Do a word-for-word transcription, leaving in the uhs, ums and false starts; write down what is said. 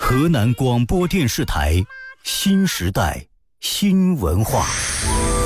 河南广播电视台新时代新文化。